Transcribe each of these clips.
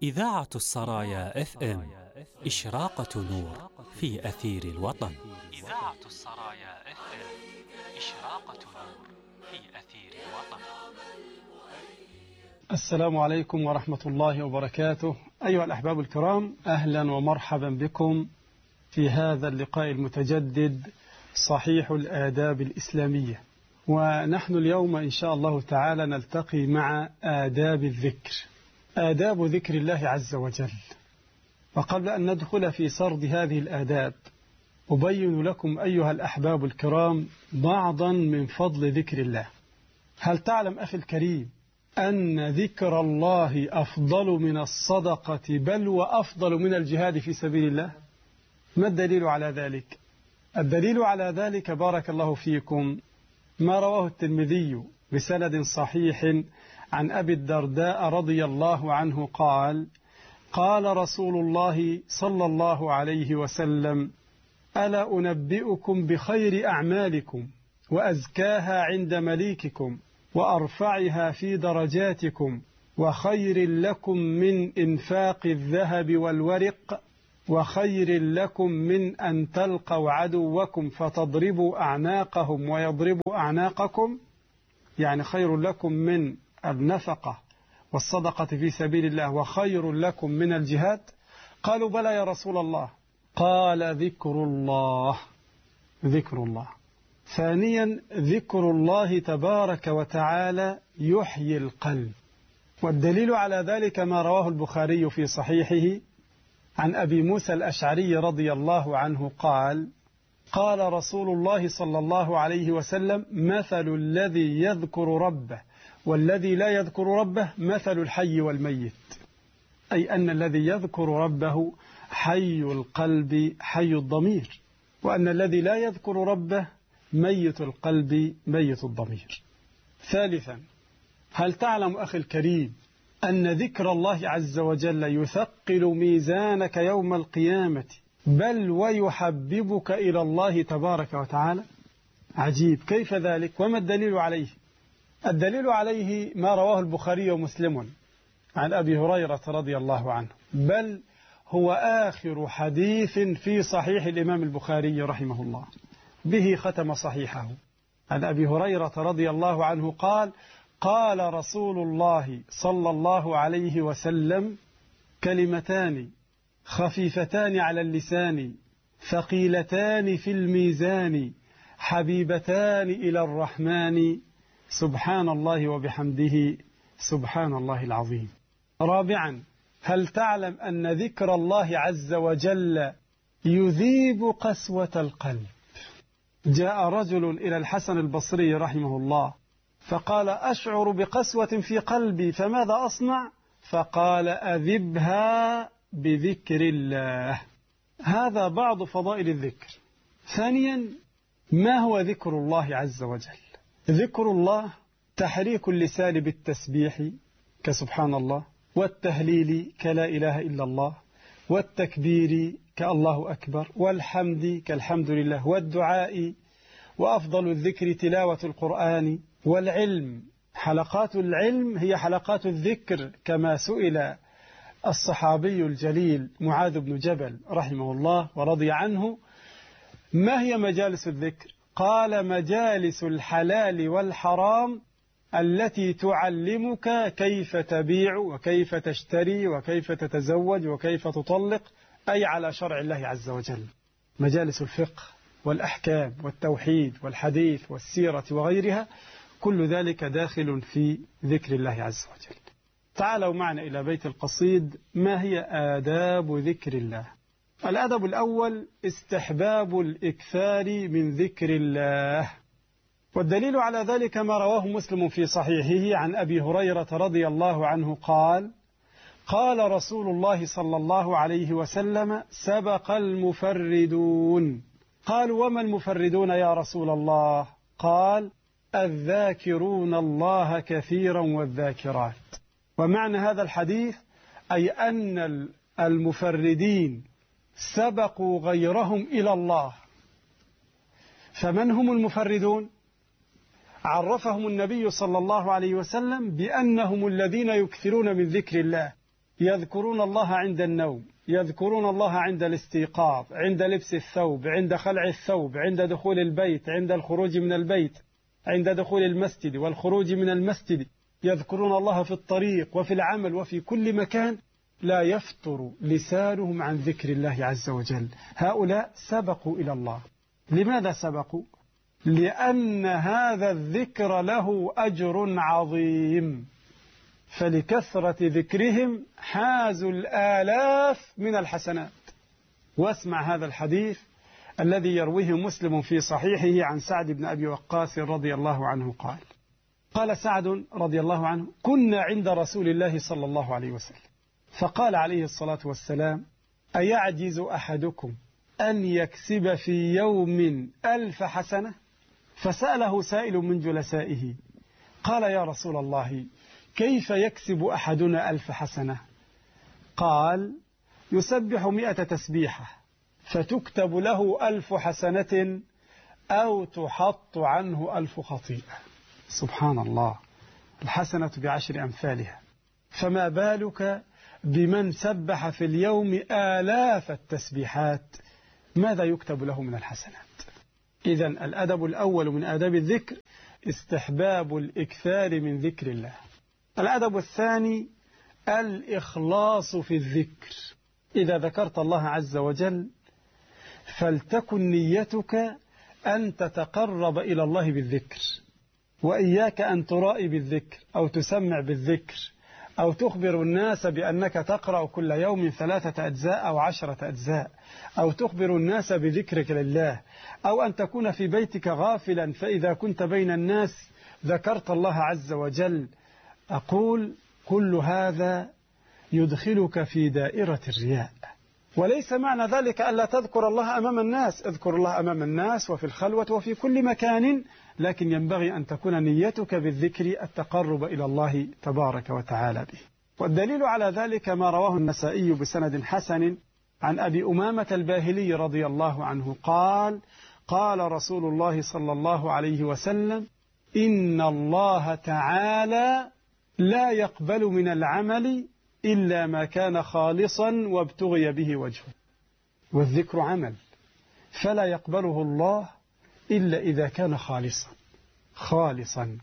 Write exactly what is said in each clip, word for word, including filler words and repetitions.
إذاعة السرايا اف ام إشراقة نور في أثير الوطن. إذاعة السرايا اف ام إشراقة نور في أثير الوطن. السلام عليكم ورحمة الله وبركاته. أيها الأحباب الكرام، أهلا ومرحبا بكم في هذا اللقاء المتجدد صحيح الآداب الإسلامية. ونحن اليوم إن شاء الله تعالى نلتقي مع آداب الذكر، آداب ذكر الله عز وجل. وقبل أن ندخل في سرد هذه الآداب أبين لكم أيها الأحباب الكرام بعضا من فضل ذكر الله. هل تعلم أخي الكريم أن ذكر الله أفضل من الصدقة، بل وأفضل من الجهاد في سبيل الله؟ ما الدليل على ذلك؟ الدليل على ذلك بارك الله فيكم ما رواه الترمذي بسند صحيح عن أبي الدرداء رضي الله عنه قال: قال رسول الله صلى الله عليه وسلم: ألا أنبئكم بخير أعمالكم وأزكاها عند مليككم وأرفعها في درجاتكم وخير لكم من إنفاق الذهب والورق وخير لكم من أن تلقوا عدوكم فتضربوا أعناقهم ويضربوا أعناقكم؟ يعني خير لكم من النفقة والصدقة في سبيل الله وخير لكم من الجهاد. قالوا: بلى يا رسول الله. قال: ذكر الله، ذكر الله. ثانيا، ذكر الله تبارك وتعالى يحيي القلب، والدليل على ذلك ما رواه البخاري في صحيحه عن أبي موسى الأشعري رضي الله عنه قال: قال رسول الله صلى الله عليه وسلم: مثل الذي يذكر ربه والذي لا يذكر ربه مثل الحي والميت. أي أن الذي يذكر ربه حي القلب حي الضمير، وأن الذي لا يذكر ربه ميت القلب ميت الضمير. ثالثا، هل تعلم أخي الكريم أن ذكر الله عز وجل يثقل ميزانك يوم القيامة، بل ويحببك إلى الله تبارك وتعالى؟ عجيب، كيف ذلك؟ وما الدليل عليه؟ الدليل عليه ما رواه البخاري ومسلم عن أبي هريرة رضي الله عنه، بل هو آخر حديث في صحيح الإمام البخاري رحمه الله، به ختم صحيحه. عن أبي هريرة رضي الله عنه قال: قال رسول الله صلى الله عليه وسلم: كلمتان خفيفتان على اللسان ثقيلتان في الميزان حبيبتان إلى الرحمن سبحان الله وبحمده سبحان الله العظيم. رابعا، هل تعلم أن ذكر الله عز وجل يذيب قسوة القلب؟ جاء رجل إلى الحسن البصري رحمه الله فقال: أشعر بقسوة في قلبي فماذا أصنع؟ فقال: أذبها بذكر الله. هذا بعض فضائل الذكر. ثانيا، ما هو ذكر الله عز وجل؟ ذكر الله تحريك اللسان بالتسبيح كسبحان الله، والتهليل كلا إله إلا الله، والتكبير كالله أكبر، والحمد كالحمد لله، والدعاء، وأفضل الذكر تلاوة القرآن، والعلم. حلقات العلم هي حلقات الذكر، كما سئل الصحابي الجليل معاذ بن جبل رحمه الله ورضي عنه: ما هي مجالس الذكر؟ قال: مجالس الحلال والحرام التي تعلمك كيف تبيع وكيف تشتري وكيف تتزوج وكيف تطلق، أي على شرع الله عز وجل. مجالس الفقه والأحكام والتوحيد والحديث والسيرة وغيرها، كل ذلك داخل في ذكر الله عز وجل. تعالوا معنا إلى بيت القصيد. ما هي آداب ذكر الله؟ الأدب الأول: استحباب الإكثار من ذكر الله، والدليل على ذلك ما رواه مسلم في صحيحه عن أبي هريرة رضي الله عنه قال: قال رسول الله صلى الله عليه وسلم: سبق المفردون. قالوا: وما المفردون يا رسول الله؟ قال: الذاكرون الله كثيرا والذاكرات. ومعنى هذا الحديث أي أن المفردين سبقوا غيرهم إلى الله. فمن هم المفردون؟ عرفهم النبي صلى الله عليه وسلم بأنهم الذين يكثرون من ذكر الله، يذكرون الله عند النوم، يذكرون الله عند الاستيقاظ، عند لبس الثوب، عند خلع الثوب، عند دخول البيت، عند الخروج من البيت، عند دخول المسجد والخروج من المسجد، يذكرون الله في الطريق وفي العمل وفي كل مكان، لا يفتر لسانهم عن ذكر الله عز وجل. هؤلاء سبقوا إلى الله. لماذا سبقوا؟ لأن هذا الذكر له أجر عظيم، فلكثرة ذكرهم حازوا الآلاف من الحسنات. واسمع هذا الحديث الذي يرويه مسلم في صحيحه عن سعد بن أبي وقاص رضي الله عنه قال: قال سعد رضي الله عنه: كنا عند رسول الله صلى الله عليه وسلم فقال عليه الصلاة والسلام: أيعجز أحدكم أن يكسب في يوم ألف حسنة؟ فسأله سائل من جلسائه قال: يا رسول الله، كيف يكسب أحدنا ألف حسنة؟ قال: يسبح مئة تسبيحة فتكتب له ألف حسنة أو تحط عنه ألف خطيئة. سبحان الله، الحسنة بعشر أمثالها، فما بالك بمن سبح في اليوم آلاف التسبيحات؟ ماذا يكتب له من الحسنات؟ إذن الأدب الأول من آداب الذكر استحباب الإكثار من ذكر الله. الأدب الثاني الإخلاص في الذكر. إذا ذكرت الله عز وجل فلتكن نيتك أن تتقرب إلى الله بالذكر، وإياك أن ترائي بالذكر أو تسمع بالذكر أو تخبر الناس بأنك تقرأ كل يوم ثلاثة أجزاء أو عشرة أجزاء، أو تخبر الناس بذكرك لله، أو أن تكون في بيتك غافلا فإذا كنت بين الناس ذكرت الله عز وجل. أقول كل هذا يدخلك في دائرة الرياء، وليس معنى ذلك ألا تذكر الله أمام الناس، اذكر الله أمام الناس وفي الخلوة وفي كل مكان، لكن ينبغي أن تكون نيتك بالذكر التقرب إلى الله تبارك وتعالى به. والدليل على ذلك ما رواه النسائي بسند حسن عن أبي أمامة الباهلي رضي الله عنه قال: قال رسول الله صلى الله عليه وسلم: إن الله تعالى لا يقبل من العمل إلا ما كان خالصا وابتغي به وجهه. والذكر عمل، فلا يقبله الله إلا إذا كان خالصا خالصا.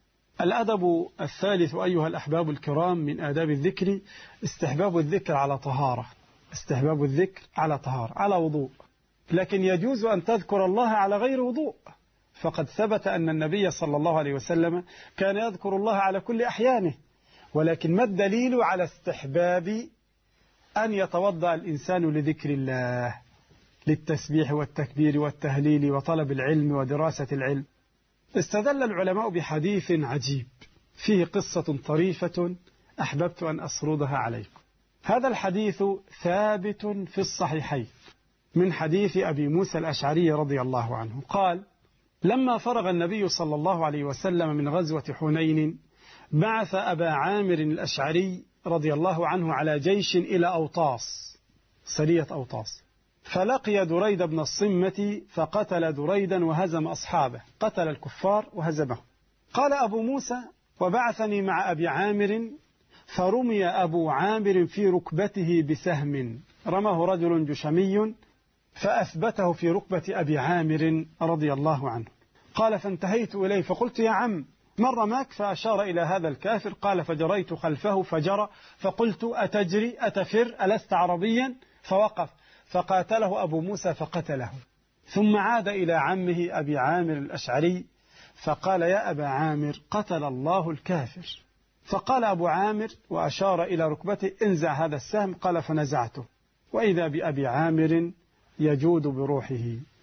الأدب الثالث أيها الأحباب الكرام من آداب الذكر استحباب الذكر على طهارة. استحباب الذكر على طهارة، على وضوء، لكن يجوز أن تذكر الله على غير وضوء، فقد ثبت أن النبي صلى الله عليه وسلم كان يذكر الله على كل أحيانه. ولكن ما الدليل على استحباب أن يتوضأ الإنسان لذكر الله، للتسبيح والتكبير والتهليل وطلب العلم ودراسة العلم؟ استدل العلماء بحديث عجيب فيه قصة طريفة أحببت أن أسردها عليكم. هذا الحديث ثابت في الصحيحين من حديث أبي موسى الأشعري رضي الله عنه قال: لما فرغ النبي صلى الله عليه وسلم من غزوة حنين بعث أبا عامر الأشعري رضي الله عنه على جيش إلى أوطاس، سرية أوطاس، فلقي دريد بن الصمة فقتل دريدا وهزم أصحابه، قتل الكفار وهزمهم. قال أبو موسى: وبعثني مع أبي عامر فرمي أبو عامر في ركبته بسهم، رماه رجل جشمي فأثبته في ركبة أبي عامر رضي الله عنه. قال: فانتهيت إليه فقلت: يا عم، من رماك؟ فأشار إلى هذا الكافر. قال: فجريت خلفه فجرى، فقلت: أتجري أتفر ألست عربيا؟ فوقف، فقاتله أبو موسى فقتله، ثم عاد إلى عمه أبي عامر الأشعري فقال: يا أبا عامر، قتل الله الكافر. فقال أبو عامر وأشار إلى ركبته: انزع هذا السهم. قال: فنزعته، وإذا بأبي عامر يجود بروحه،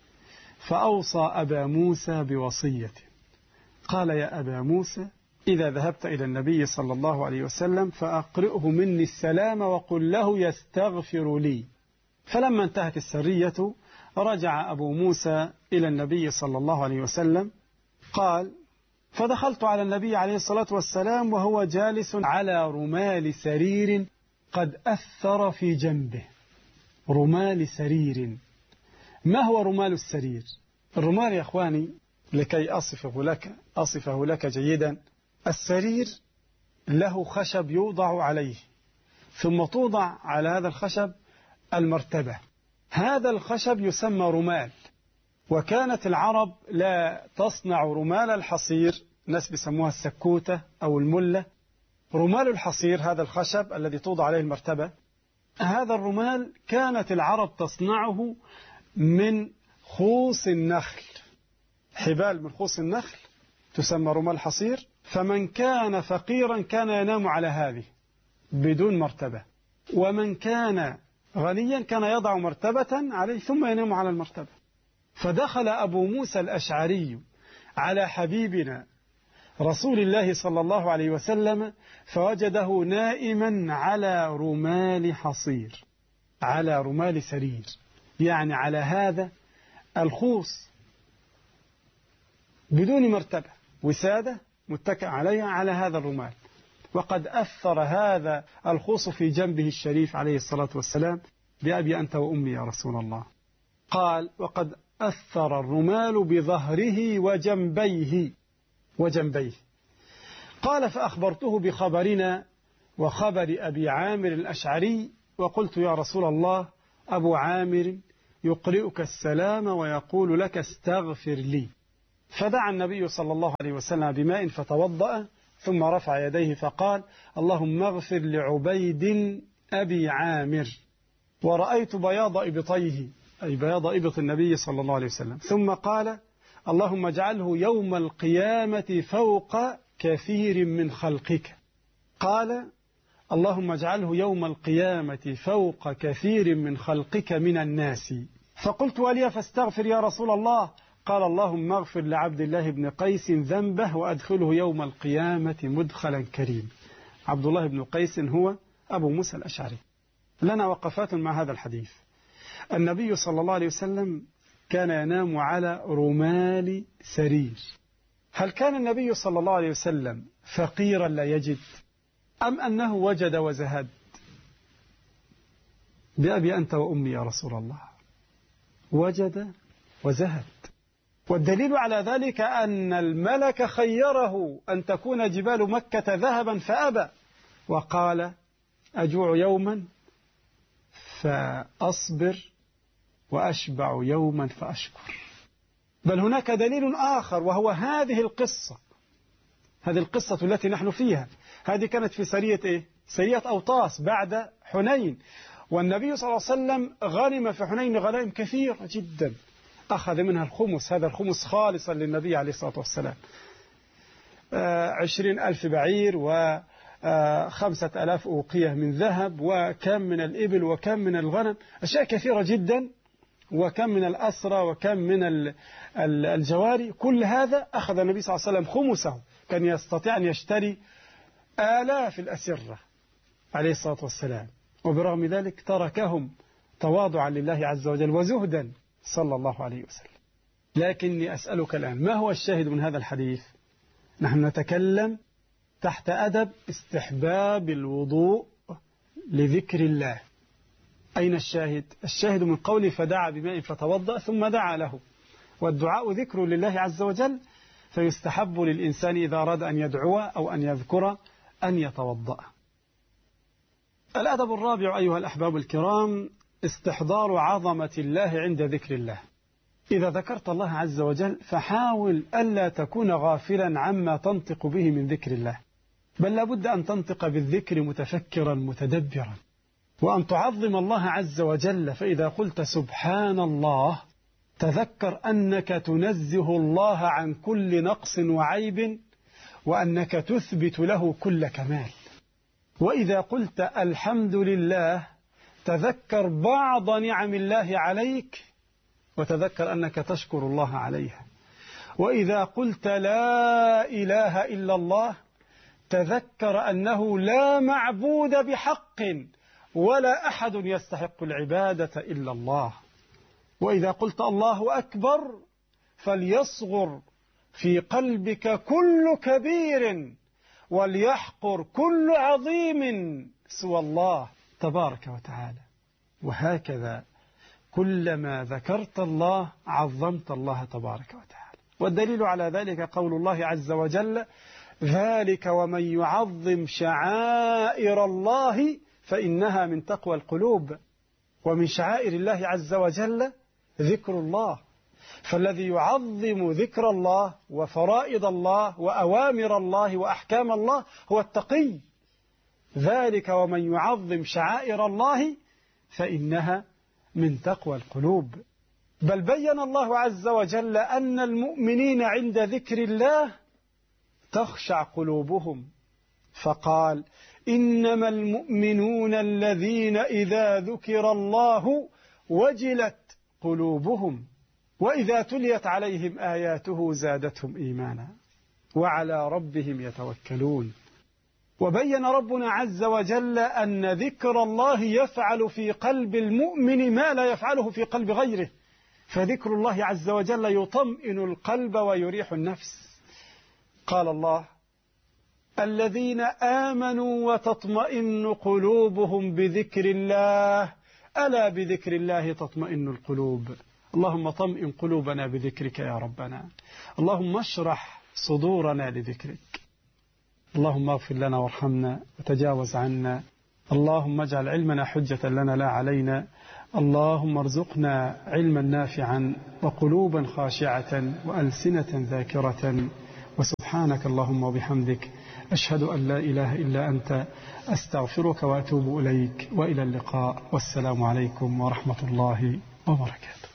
فأوصى أبا موسى بوصية. قال: يا أبا موسى، إذا ذهبت إلى النبي صلى الله عليه وسلم فأقرئه مني السلام وقل له يستغفر لي. فلما انتهت السرية رجع أبو موسى إلى النبي صلى الله عليه وسلم. قال: فدخلت على النبي عليه الصلاة والسلام وهو جالس على رمال سرير قد أثر في جنبه. رمال سرير. ما هو رمال السرير؟ الرمال يا أخواني لكي أصفه لك أصفه لك جيدا، السرير له خشب يوضع عليه، ثم توضع على هذا الخشب المرتبة. هذا الخشب يسمى رمال، وكانت العرب لا تصنع رمال الحصير، ناس بيسموها السكوتة أو الملة. رمال الحصير هذا الخشب الذي توضع عليه المرتبة، هذا الرمال كانت العرب تصنعه من خوص النخل، حبال من خوص النخل تسمى رمال حصير. فمن كان فقيرا كان ينام على هذه بدون مرتبة، ومن كان غنيا كان يضع مرتبة عليه ثم ينام على المرتبة. فدخل أبو موسى الأشعري على حبيبنا رسول الله صلى الله عليه وسلم فوجده نائما على رمال حصير، على رمال سرير، يعني على هذا الخوص بدون مرتبة، وسادة متكئ عليها على هذا الرمال. وقد أثر هذا الخوص في جنبه الشريف عليه الصلاة والسلام: بأبي أنت وأمي يا رسول الله. قال: وقد أثر الرمال بظهره وجنبيه وجنبيه. قال: فأخبرته بخبرنا وخبر أبي عامر الأشعري، وقلت: يا رسول الله، أبو عامر يقرئك السلام ويقول لك استغفر لي. فدعا النبي صلى الله عليه وسلم بماء فتوضأ، ثم رفع يديه فقال: اللهم اغفر لعبيد أبي عامر. ورأيت بياض إبطيه، أي بياض إبط النبي صلى الله عليه وسلم. ثم قال: اللهم اجعله يوم القيامة فوق كثير من خلقك. قال: اللهم اجعله يوم القيامة فوق كثير من خلقك من الناس. فقلت: ولي فاستغفر يا رسول الله؟ قال: اللهم اغفر لعبد الله بن قيس ذنبه وأدخله يوم القيامة مدخلا كريم. عبد الله بن قيس هو أبو موسى الأشعري. لنا وقفات مع هذا الحديث. النبي صلى الله عليه وسلم كان ينام على رمال سرير. هل كان النبي صلى الله عليه وسلم فقيرا لا يجد، أم أنه وجد وزهد؟ بأبي أنت وأمي يا رسول الله، وجد وزهد. والدليل على ذلك أن الملك خيره أن تكون جبال مكة ذهبا فأبى، وقال: أجوع يوما فأصبر وأشبع يوما فأشكر. بل هناك دليل آخر، وهو هذه القصة، هذه القصة التي نحن فيها. هذه كانت في سرية إيه؟ سرية أوطاس بعد حنين، والنبي صلى الله عليه وسلم غنم في حنين غنائم كثيرة جدا، أخذ منها الخمس، هذا الخمس خالصا للنبي عليه الصلاة والسلام، عشرين ألف بعير وخمسة ألاف أوقية من ذهب، وكم من الإبل، وكم من الغنم، أشياء كثيرة جدا، وكم من الأسرى، وكم من الجواري. كل هذا أخذ النبي صلى الله عليه وسلم خمسه، كان يستطيع أن يشتري آلاف الأسرة عليه الصلاة والسلام، وبرغم ذلك تركهم تواضعا لله عز وجل وزهدا صلى الله عليه وسلم. لكني أسألك الآن، ما هو الشاهد من هذا الحديث؟ نحن نتكلم تحت أدب استحباب الوضوء لذكر الله. أين الشاهد؟ الشاهد من قوله: فدعا بماء فتوضأ، ثم دعا له. والدعاء ذكر لله عز وجل، فيستحب للإنسان إذا أراد أن يدعو أو أن يذكر أن يتوضأ. الأدب الرابع أيها الأحباب الكرام: استحضار عظمة الله عند ذكر الله. إذا ذكرت الله عز وجل فحاول ألا تكون غافلا عما تنطق به من ذكر الله، بل لابد أن تنطق بالذكر متفكرا متدبرا، وأن تعظم الله عز وجل. فإذا قلت سبحان الله تذكر أنك تنزه الله عن كل نقص وعيب، وأنك تثبت له كل كمال. وإذا قلت الحمد لله تذكر بعض نعم الله عليك، وتذكر أنك تشكر الله عليها. وإذا قلت لا إله إلا الله تذكر أنه لا معبود بحق ولا أحد يستحق العبادة إلا الله. وإذا قلت الله أكبر فليصغر في قلبك كل كبير وليحقر كل عظيم سوى الله تبارك وتعالى. وهكذا كلما ذكرت الله عظمت الله تبارك وتعالى. والدليل على ذلك قول الله عز وجل: ذلك ومن يعظم شعائر الله فإنها من تقوى القلوب. ومن شعائر الله عز وجل ذكر الله، فالذي يعظم ذكر الله وفرائض الله وأوامر الله وأحكام الله هو التقي. ذلك ومن يعظم شعائر الله فإنها من تقوى القلوب. بل بين الله عز وجل أن المؤمنين عند ذكر الله تخشع قلوبهم، فقال: إنما المؤمنون الذين إذا ذكر الله وجلت قلوبهم وإذا تليت عليهم آياته زادتهم إيمانا وعلى ربهم يتوكلون. وبين ربنا عز وجل أن ذكر الله يفعل في قلب المؤمن ما لا يفعله في قلب غيره، فذكر الله عز وجل يطمئن القلب ويريح النفس. قال الله: الذين آمنوا وتطمئن قلوبهم بذكر الله ألا بذكر الله تطمئن القلوب. اللهم طمئن قلوبنا بذكرك يا ربنا، اللهم اشرح صدورنا لذكرك، اللهم اغفر لنا وارحمنا وتجاوز عنا، اللهم اجعل علمنا حجة لنا لا علينا، اللهم ارزقنا علما نافعا وقلوبا خاشعة وألسنة ذاكرة. وسبحانك اللهم وبحمدك أشهد أن لا إله إلا أنت أستغفرك وأتوب إليك، وإلى اللقاء، والسلام عليكم ورحمة الله وبركاته.